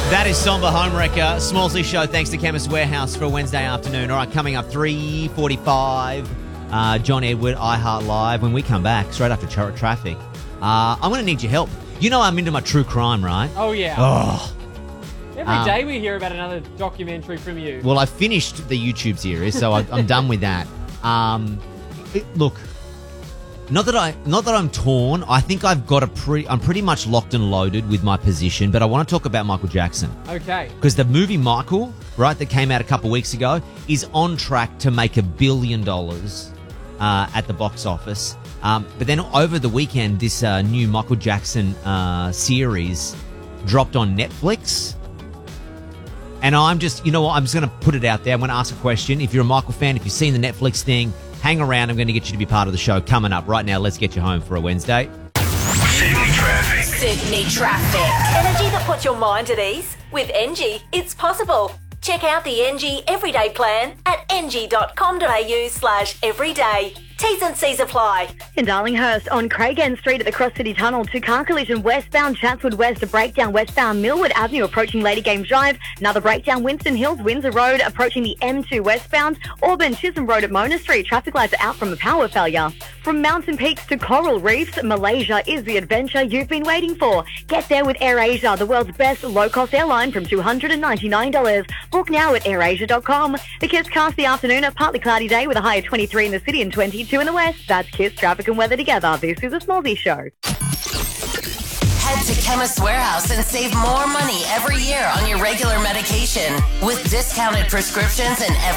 That is Somber Homewrecker. Smallsy Show, thanks to Chemist Warehouse for a Wednesday afternoon. All right, coming up 3:45, John Edward, iHeart Live. When we come back, straight after traffic, I'm going to need your help. You know I'm into my true crime, right? Oh, yeah. Oh. Every day we hear about another documentary from you. Well, I finished the YouTube series, so I'm done with that. Look, not that I'm torn. I think I'm pretty much locked and loaded with my position, but I want to talk about Michael Jackson. Okay. Because the movie Michael, right, that came out a couple of weeks ago, is on track to make $1 billion at the box office. But then over the weekend, this new Michael Jackson series dropped on Netflix. And I'm just, you know what, I'm just going to put it out there. I'm going to ask a question. If you're a Michael fan, if you've seen the Netflix thing, hang around. I'm going to get you to be part of the show coming up. Right now, let's get you home for a Wednesday. Sydney traffic. Sydney traffic. Energy that puts your mind at ease. With NG, it's possible. Check out the NG Everyday Plan at ng.com.au/everyday. T's and C's apply. In Darlinghurst, on Craigen Street at the Cross City Tunnel, two-car collision westbound Chatswood West, a breakdown westbound Millwood Avenue approaching Lady Game Drive, another breakdown Winston Hills, Windsor Road approaching the M2 westbound, Auburn Chisholm Road at Mona Street, traffic lights are out from a power failure. From mountain peaks to coral reefs, Malaysia is the adventure you've been waiting for. Get there with AirAsia, the world's best low-cost airline from $299. Book now at airasia.com. The Kiss Cast the afternoon, a partly cloudy day with a high of 23 in the city and 22 in the west. That's Kiss traffic and weather together. This is a Smallsy Show. Head to Chemist Warehouse and save more money every year on your regular medication with discounted prescriptions and